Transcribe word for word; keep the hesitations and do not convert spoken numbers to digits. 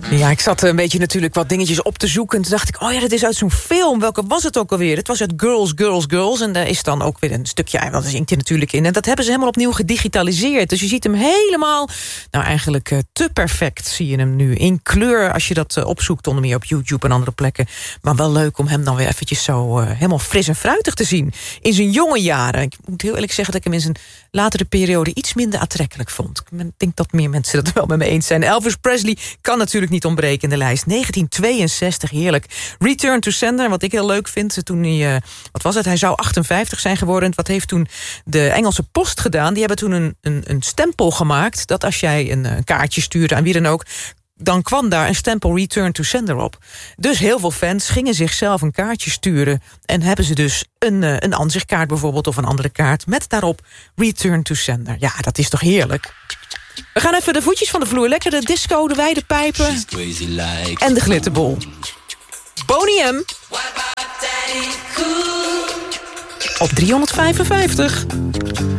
Ja, ik zat een beetje natuurlijk wat dingetjes op te zoeken. En toen dacht ik, oh ja, dat is uit zo'n film. Welke was het ook alweer? Het was uit Girls, Girls, Girls. En daar is dan ook weer een stukje, want daar zingt hij natuurlijk in. En dat hebben ze helemaal opnieuw gedigitaliseerd. Dus je ziet hem helemaal, nou eigenlijk uh, te perfect zie je hem nu. In kleur, als je dat uh, opzoekt, onder meer op YouTube en andere plekken. Maar wel leuk om hem dan weer eventjes zo uh, helemaal fris en fruitig te zien. In zijn jonge jaren. Ik moet heel eerlijk zeggen dat ik hem in zijn latere periode iets minder aantrekkelijk vond. Ik denk dat meer mensen dat wel met me eens zijn. Elvis Presley kan natuurlijk niet ontbreken in de lijst. negentien tweeënzestig, heerlijk. Return to Sender, wat ik heel leuk vind. Toen hij, uh, wat was het, hij zou achtenvijftig zijn geworden. Wat heeft toen de Engelse Post gedaan? Die hebben toen een, een, een stempel gemaakt, dat als jij een, een kaartje stuurde aan wie dan ook, dan kwam daar een stempel Return to Sender op. Dus heel veel fans gingen zichzelf een kaartje sturen en hebben ze dus een, uh, een aanzichtkaart bijvoorbeeld of een andere kaart met daarop Return to Sender. Ja, dat is toch heerlijk. We gaan even de voetjes van de vloer. Lekker de disco, de wijde pijpen en de glitterbol. Boney M. Op driehonderdvijfenvijftig.